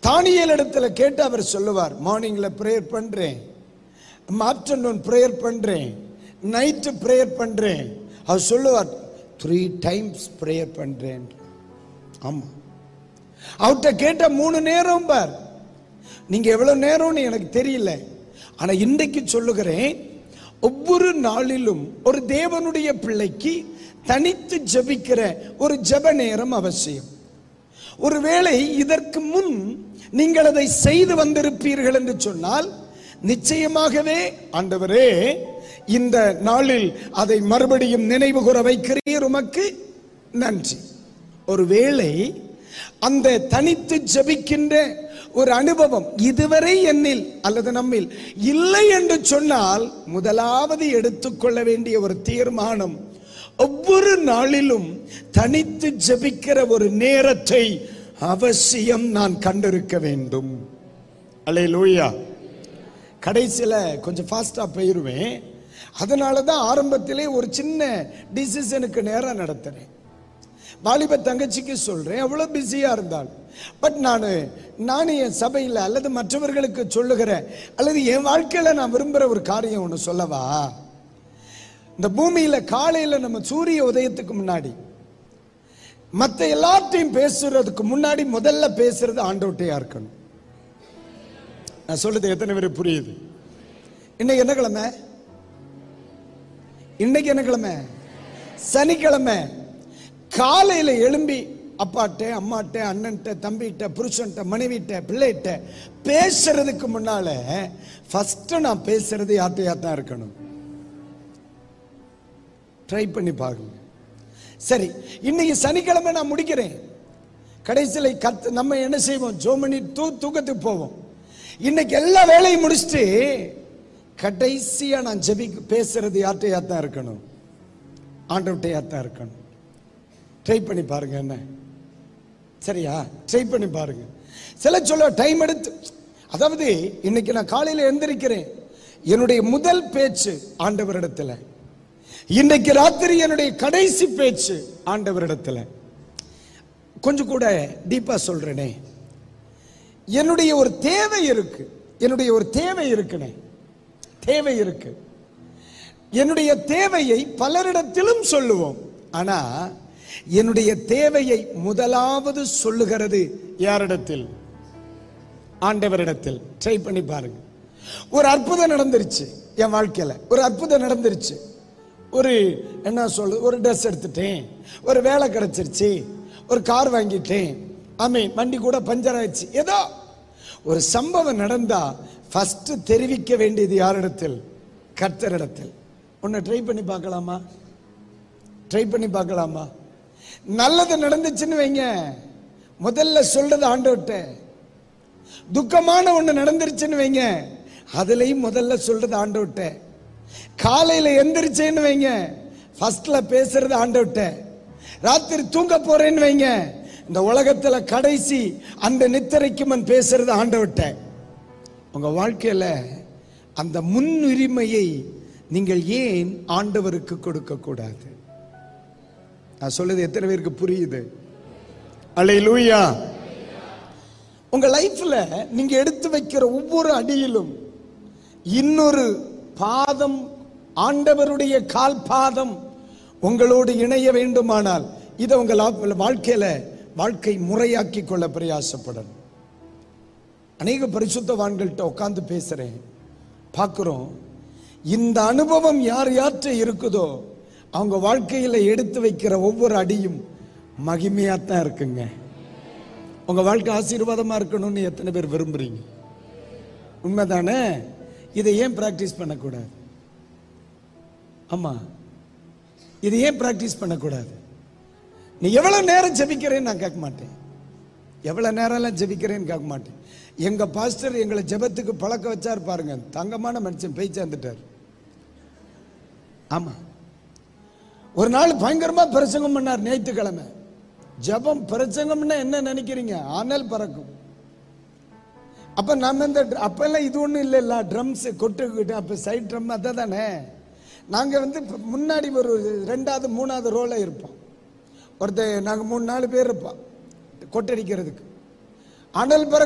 தானியேல் இடத்துல கேட்டு அவர் சொல்லுவார், மார்னிங்ல பிரேயர் பண்றேன், ஆஃப்டர்நூன் பிரேயர் பண்றேன், நைட்டு பிரேயர் பண்றேன். அவர் சொல்லுவார் 3 times பிரேயர் பண்றேன். ஆமா, அவர்கிட்ட கேட்ட 3 நேரம் பார். நீங்க எவ்வளவு நேரம்னு எனக்கு தெரியல, ஆனா இன்றைக்கு சொல்லுகிறேன், ஒவ்வொரு நாளிலும் ஒரு தேவனுடைய பிள்ளைக்கு தனித்து ஜெபிக்கிற ஒரு ஜெப நேரம் அவசியம். ஒருவேளை இதற்கு முன் நீங்கள் அதை செய்து வந்திருப்பீர்கள் என்று சொன்னால், நிச்சயமாகவே ஆண்டவரே இந்த நாளில் அதை மறுபடியும் நினைவு கூற வைக்கிறீர், உமக்கு நன்றி. ஒருவேளை அந்த தனித்து ஜெபிக்கின்ற ஒரு அனுபவம் இதுவரை என்னில் அல்லது நம்மில் இல்லை என்று சொன்னால், முதலாவது எடுத்துக்கொள்ள வேண்டிய ஒரு தீர்மானம், ஒவ்வொரு நாளிலும் தனித்து ஜெபிக்கிற ஒரு நேரத்தை அவசியம் நான் கண்டிருக்க வேண்டும். அல்லேலூயா. கடைசியில கொஞ்சம் ஃபாஸ்டா போயிருவேன், அதனாலதான் ஆரம்பத்திலே ஒரு சின்ன டிசிஷனுக்கு நேரம் நடத்துறேன். வாலிப தங்கச்சிக்கு சொல்றேன், அவ்வளவு பிஸியா இருந்தால், பட் நான் என் சபையில் அல்லது மற்றவர்களுக்கு சொல்லுகிற அல்லது என் வாழ்க்கையில நான் விரும்புற ஒரு காரியம் ஒன்று சொல்லவா. இந்த பூமியில காலையில நம்ம சூரிய உதயத்துக்கு முன்னாடி மற்ற எல்லாத்தையும் பேசுறதுக்கு முன்னாடி முதல்ல பேசுறது ஆண்டவர்கிட்டயா இருக்கணும். நான் சொல்றது எத்தனை பேர் புரியுது? இன்னைக்கு என்ன கிழமை? இன்னைக்கு என்ன கிழமை? சனிக்கிழமை. காலையில எழும்பி அப்பாட்ட, அம்மாட்ட, அண்ணன்ட்ட, தம்பிட்ட, புருஷன்ட்ட, மனைவிட்ட, பிள்ளைகிட்ட பேசுறதுக்கு முன்னால ஃபர்ஸ்ட் நான் பேசுறது யார்கிட்டயா தான் இருக்கணும். ட்ரை பண்ணி பாருங்க. சரி, இன்னைக்கு சனிக்கிழமை நான் முடிக்கிறேன். கடைசியில் நம்ம என்ன செய்வோம்? ஜோமணி தூக்கத்துக்கு போவோம். இன்னைக்கு எல்லா வேலையும் முடிச்சுட்டு கடைசியா நான் பேசுறது யார்கிட்டயா தான் இருக்கணும்? ஆண்டவர்கிட்டயா தான் இருக்கணும். ட்ரை பண்ணி பாருங்க. என்ன சரியா? ட்ரை பண்ணி பாருங்க. சில சொல்ல டைம் எடுத்து, அதாவது இன்னைக்கு நான் காலையில் எழுந்திருக்கிறேன், என்னுடைய முதல் பேச்சு ஆண்டவரிடத்துல. இன்னைக்கு ராத்திரி என்னுடைய கடைசி பேச்சு ஆண்டவரிடத்துல. கொஞ்சம் கூட டீப்பா சொல்றேனே, என்னுடைய ஒரு தேவை இருக்கு, என்னுடைய ஒரு தேவை இருக்குனே, தேவை இருக்கு. என்னுடைய தேவையை பலரிடத்திலும் சொல்லுவோம், ஆனா என்னுடைய தேவையை முதலாவது சொல்லுகிறது யாரிடத்தில்? ஆண்டவரிடத்தில். ட்ரை பண்ணி பாருங்க. ஒரு அற்புதம் நடந்துருச்சு என் வாழ்க்கையில, ஒரு அற்புதம் நடந்துருச்சு. ஒரு என்ன சொல்றது, ஒரு ட்ரெஸ் எடுத்துட்டேன், ஒரு வேலை கிடைச்சிருச்சு, ஒரு கார் வாங்கிட்டேன், ஆமீன், வண்டி கூட பஞ்சர் ஆயிடுச்சு. ஏதோ ஒரு சம்பவம் நடந்தா ஃபர்ஸ்ட் தெரிவிக்க வேண்டியது யாரிடத்தில்? கர்த்தரிடத்தில். ஒன்னு ட்ரை பண்ணி பார்க்கலாமா? ட்ரை பண்ணி பார்க்கலாமா? நல்லது நடந்துச்சுன்னு வைங்க, முதல்ல சொல்றது ஆண்டவர்கிட்ட. துக்கமான ஒண்ணு நடந்துருச்சுன்னு வைங்க, அதுலயும் முதல்ல சொல்றது ஆண்டவர்கிட்ட. காலையில எந்திரிச்சேன்னு வைங்க, ஃபர்ஸ்ட்ல பேசுறது ஆண்டவர்கிட்ட. ராத்திரி தூங்க போறேன்னு வைங்க, இந்த உலகத்துல கடைசி அந்த நித்திரைக்கு முன் பேசுறது ஆண்டவர்கிட்ட. உங்க வாழ்க்கையில அந்த முன்னுரிமையை நீங்கள் ஏன் ஆண்டவருக்கு கொடுக்க கூடாது? நான் சொல்றது எத்தனை பேருக்கு புரியுது? அல்லேலூயா. உங்க லைஃப்ல நீங்க எடுத்து வைக்கிற ஒவ்வொரு அடியிலும் இன்னொரு பாதம், ஆண்டவருடைய கால் பாதம் உங்களோடு இணைய வேண்டுமானால் இதை உங்க வாழ்க்கையில வாழ்க்கை முறையாக்கி கொள்ள பிரயாசப்படணும். அநேக பரிசுத்தவான்கள்ட்ட உட்கார்ந்து பேசுறேன், பார்க்கிறோம், இந்த அனுபவம் யார் யார்கிட்ட இருக்குதோ அவங்க வாழ்க்கையில எடுத்து வைக்கிற ஒவ்வொரு அடியும் மகிமையாத்தான் இருக்குங்க. உங்க வாழ்க்கை ஆசீர்வாதமா இருக்கணும்னு எத்தனை பேர் விரும்புறீங்க? உண்மைதானே? இதை ஏன் பிராக்டிஸ் பண்ணக்கூடாது? ஆமா, இதை ஏன் பிராக்டிஸ் பண்ணக்கூடாது? நீ எவ்வளவு நேரம் ஜெபிக்கிறேன்னு நான் கேட்க மாட்டேன், எவ்வளவு நேரம் எல்லாம் ஜெபிக்கிறேன்னு கேட்க மாட்டேன். எங்க பாஸ்டர் எங்களை ஜெபத்துக்கு பழக்க வச்சார் பாருங்க, தங்கமான மனுஷன் போய் சேர்ந்துட்டார். ஆமா, ஒரு நாள் பயங்கரமா பிரசங்கம் பண்ணார் ஞாயிற்றுக்கிழமை. ஜெபம் பிரசங்கம்னா என்ன நினைக்கிறீங்க? ஆனல் பறக்கும். அப்ப நம்ம இந்த அப்பெல்லாம் இது ஒண்ணும் இல்ல, ட்ரம்ஸ் கொட்டுக்கிட்டு, அப்ப சைட் ட்ரம் அதானே. நாங்க வந்து முன்னாடி ஒரு 2வது 3வது ரோல இருப்போம். நாங்க 3-4 பேர் இருப்போம் கொட்டடிக்கிறதுக்கு. அனல் பறக்கும்.